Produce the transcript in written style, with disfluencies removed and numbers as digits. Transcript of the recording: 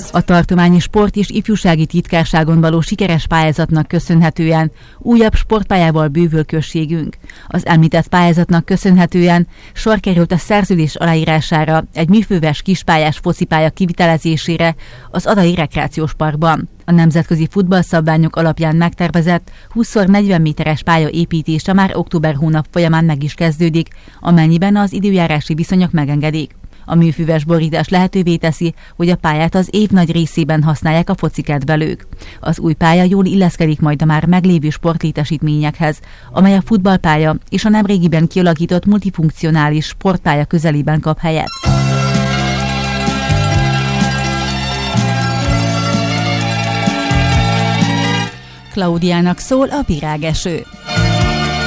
A tartományi sport és ifjúsági titkárságon való sikeres pályázatnak köszönhetően újabb sportpályával bővül községünk. Az említett pályázatnak köszönhetően sor került a szerződés aláírására egy műfőves kispályás focipálya kivitelezésére az Adai Rekreációs Parkban. A nemzetközi futballszabványok alapján megtervezett 20x40 méteres pálya építése már október hónap folyamán meg is kezdődik, amennyiben az időjárási viszonyok megengedik. A műfüves borítás lehetővé teszi, hogy a pályát az év nagy részében használják a focikedvelők. Az új pálya jól illeszkedik majd a már meglévő sportlétesítményekhez, amely a futballpálya és a nemrégiben kialakított multifunkcionális sportpálya közelében kap helyet. Klaudiának szól a virágeső.